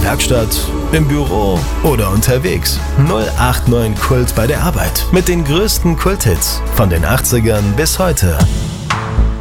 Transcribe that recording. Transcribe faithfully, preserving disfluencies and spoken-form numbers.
Werkstatt, im Büro oder unterwegs. null acht neun Kult bei der Arbeit mit den größten Kulthits von den achtzigern bis heute.